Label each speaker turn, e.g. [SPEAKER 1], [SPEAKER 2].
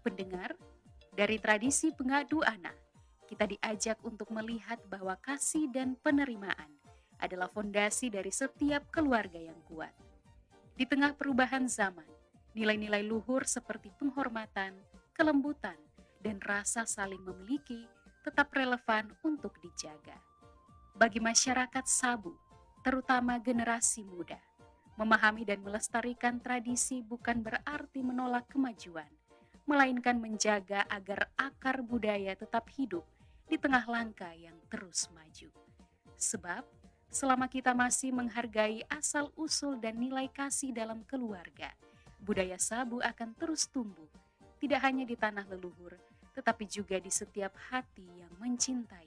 [SPEAKER 1] Pendengar, dari tradisi pengadu anak, kita diajak untuk melihat bahwa kasih dan penerimaan adalah fondasi dari setiap keluarga yang kuat. Di tengah perubahan zaman, nilai-nilai luhur seperti penghormatan, kelembutan, dan rasa saling memiliki tetap relevan untuk dijaga. Bagi masyarakat Sabu, terutama generasi muda, memahami dan melestarikan tradisi bukan berarti menolak kemajuan, melainkan menjaga agar akar budaya tetap hidup di tengah langkah yang terus maju. Sebab, selama kita masih menghargai asal-usul dan nilai kasih dalam keluarga, budaya Sabu akan terus tumbuh, tidak hanya di tanah leluhur, tetapi juga di setiap hati yang mencintai.